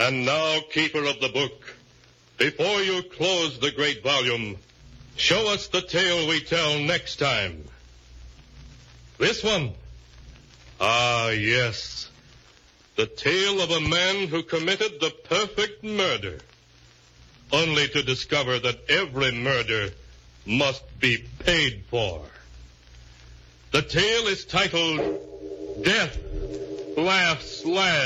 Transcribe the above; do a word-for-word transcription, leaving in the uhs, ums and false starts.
And now, keeper of the book, before you close the great volume, show us the tale we tell next time. This one. Ah, yes. The tale of a man who committed the perfect murder, only to discover that every murder must be paid for. The tale is titled Death Laughs Last.